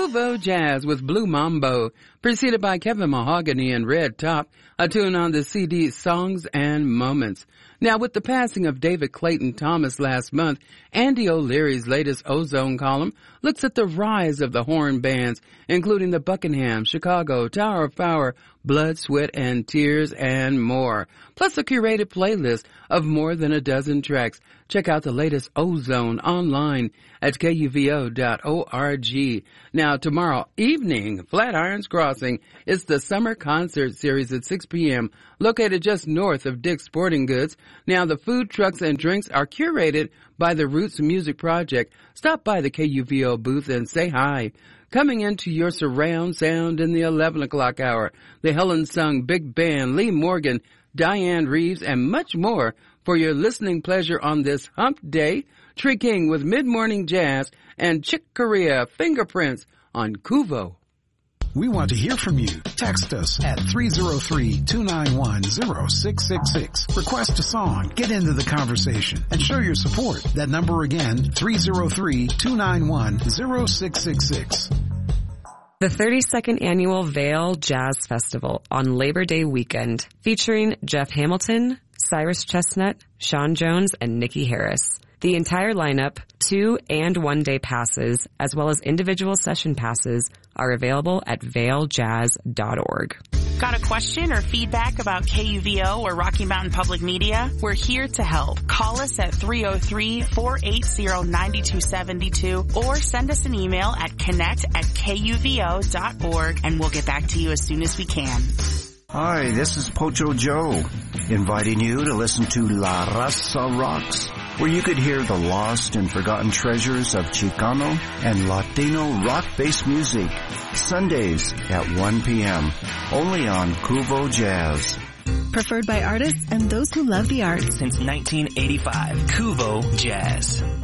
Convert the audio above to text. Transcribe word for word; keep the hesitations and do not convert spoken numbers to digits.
Kuvo Jazz with Blue Mambo, preceded by Kevin Mahogany and Red Top, a tune on the C D Songs and Moments. Now, with the passing of David Clayton Thomas last month, Andy O'Leary's latest Ozone column looks at the rise of the horn bands, including the Buckingham, Chicago, Tower of Power, Blood, Sweat, and Tears, and more, plus a curated playlist of more than a dozen tracks. Check out the latest Ozone online at K U V O dot org. Now, tomorrow evening, Flatirons Crossing is the summer concert series at six p.m., located just north of Dick's Sporting Goods. Now, the food trucks and drinks are curated by the Roots Music Project. Stop by the K U V O booth and say hi. Coming into your surround sound in the eleven o'clock hour, the Helen Sung Big Band, Lee Morgan, Diane Reeves, and much more for your listening pleasure on this hump day. Tree King with Mid-Morning Jazz and Chick Corea Fingerprints on Kuvo. We want to hear from you. Text us at three oh three, two nine one, oh six six six. Request a song, get into the conversation, and show your support. That number again, three oh three, two nine one, oh six six six. The thirty-second Annual Vail Jazz Festival on Labor Day weekend, featuring Jeff Hamilton, Cyrus Chestnut, Sean Jones, and Nikki Harris. The entire lineup, two and one day passes, as well as individual session passes, are available at vail jazz dot org. Got a question or feedback about K U V O or Rocky Mountain Public Media? We're here to help. Call us at three oh three, four eight zero, nine two seven two or send us an email at connect at K U V O dot org, and we'll get back to you as soon as we can. Hi, this is Pocho Joe, inviting you to listen to La Raza Rocks, where you could hear the lost and forgotten treasures of Chicano and Latino rock-based music, Sundays at one p.m., only on Kuvo Jazz. Preferred by artists and those who love the arts. Since nineteen eighty-five, Kuvo Jazz.